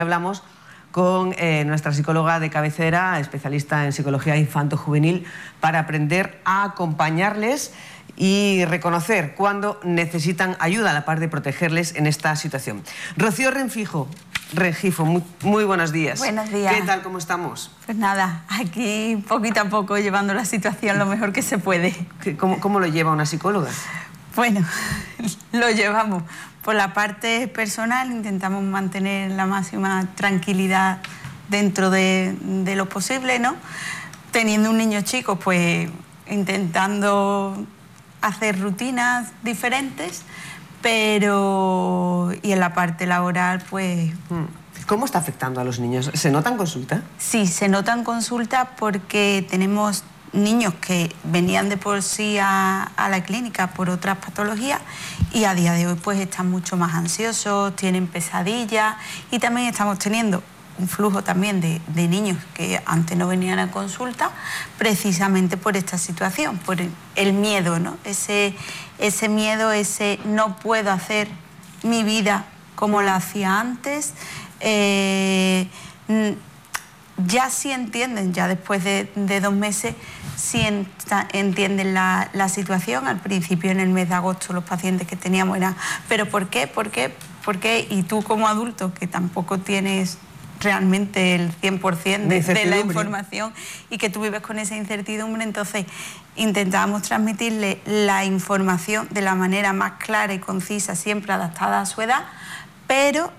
Hablamos con nuestra psicóloga de cabecera, especialista en psicología infanto-juvenil, para aprender a acompañarles y reconocer cuando necesitan ayuda a la par de protegerles en esta situación. Rocío Rengifo, muy buenos días. Buenos días. ¿Qué tal? ¿Cómo estamos? Pues nada, aquí poquito a poco llevando la situación lo mejor que se puede. ¿Cómo lo lleva una psicóloga? Bueno, lo llevamos. Por la parte personal intentamos mantener la máxima tranquilidad dentro de lo posible, ¿no? Teniendo un niño chico, pues intentando hacer rutinas diferentes, pero y en la parte laboral, pues... ¿Cómo está afectando a los niños? ¿Se nota en consulta? Sí, se nota en consulta porque tenemos niños que venían de por sí a la clínica por otras patologías y a día de hoy pues están mucho más ansiosos, tienen pesadillas y también estamos teniendo un flujo también de niños que antes no venían a consulta precisamente por esta situación, por el miedo, ¿no? Ese miedo, ese no puedo hacer mi vida como la hacía antes. Ya sí entienden, ya después de 2 meses, sí entienden la situación. Al principio, en el mes de agosto, los pacientes que teníamos eran ¿pero por qué? ¿Por qué? ¿Por qué? Y tú como adulto, que tampoco tienes realmente el 100% de la información y que tú vives con esa incertidumbre, entonces intentábamos transmitirle la información de la manera más clara y concisa, siempre adaptada a su edad, pero...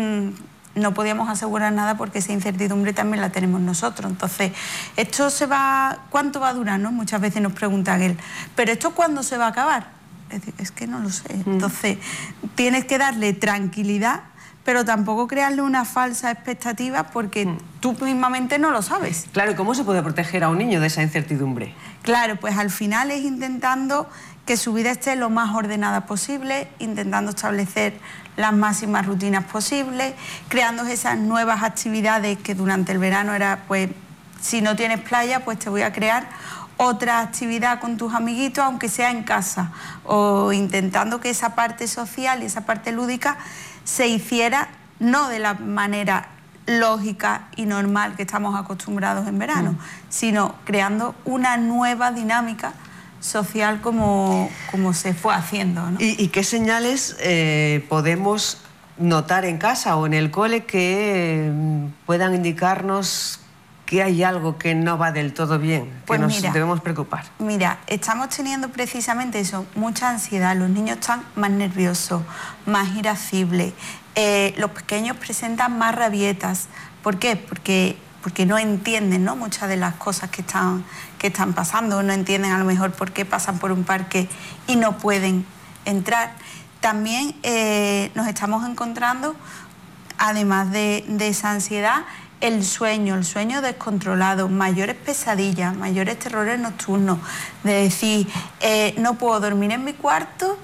no podíamos asegurar nada porque esa incertidumbre también la tenemos nosotros. Entonces, ¿esto se va, cuánto va a durar? ¿No? Muchas veces nos preguntan él, ¿pero esto cuándo se va a acabar? Es que no lo sé. Entonces, tienes que darle tranquilidad, pero tampoco crearle una falsa expectativa porque tú mismamente no lo sabes. Claro, ¿y cómo se puede proteger a un niño de esa incertidumbre? Claro, pues al final es intentando que su vida esté lo más ordenada posible, intentando establecer las máximas rutinas posibles, creando esas nuevas actividades que durante el verano era, pues, si no tienes playa, pues te voy a crear otra actividad con tus amiguitos, aunque sea en casa, o intentando que esa parte social y esa parte lúdica se hiciera no de la manera lógica y normal que estamos acostumbrados en verano, sino creando una nueva dinámica social como se fue haciendo, ¿no? ¿Y qué señales podemos notar en casa o en el cole que puedan indicarnos que hay algo que no va del todo bien, pues que nos debemos preocupar? Mira, estamos teniendo precisamente eso, mucha ansiedad, los niños están más nerviosos, más irascibles, los pequeños presentan más rabietas. ¿Por qué? Porque no entienden, ¿no?, muchas de las cosas que están pasando, no entienden a lo mejor por qué pasan por un parque y no pueden entrar. También nos estamos encontrando, además de esa ansiedad, el sueño descontrolado, mayores pesadillas, mayores terrores nocturnos, de decir, no puedo dormir en mi cuarto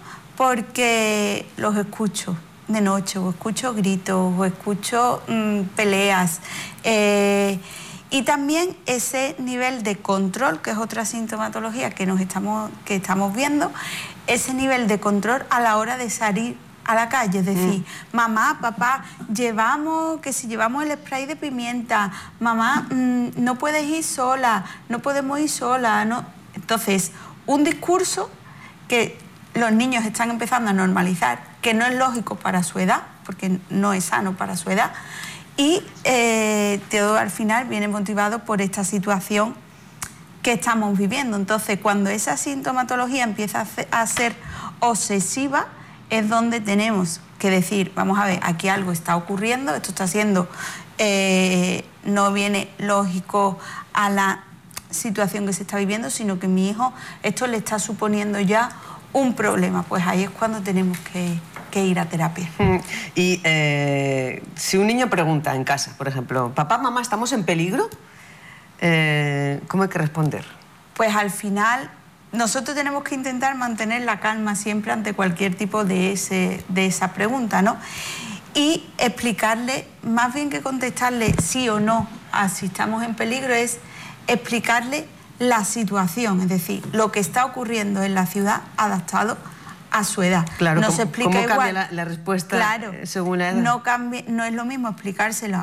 porque los escucho de noche, o escucho gritos, o escucho peleas. Y también ese nivel de control, que es otra sintomatología que estamos viendo, ese nivel de control a la hora de salir a la calle, es decir, mamá, papá, si llevamos el spray de pimienta, mamá, no puedes ir sola, no podemos ir sola, no. Entonces, un discurso que los niños están empezando a normalizar, que no es lógico para su edad, porque no es sano para su edad, y todo al final viene motivado por esta situación que estamos viviendo. Entonces, cuando esa sintomatología empieza a ser obsesiva, es donde tenemos que decir, vamos a ver, aquí algo está ocurriendo, esto está siendo, no viene lógico a la situación que se está viviendo, sino que mi hijo, esto le está suponiendo ya un problema. Pues ahí es cuando tenemos que ir a terapia. Y si un niño pregunta en casa, por ejemplo, papá, mamá, ¿estamos en peligro? ¿Cómo hay que responder? Pues al final nosotros tenemos que intentar mantener la calma siempre ante cualquier tipo de esa pregunta, ¿no? Y explicarle, más bien que contestarle sí o no a si estamos en peligro, es explicarle la situación, es decir, lo que está ocurriendo en la ciudad adaptado a su edad. Claro, no se explica ¿cómo igual. cambia la respuesta según la edad? No es lo mismo explicárselo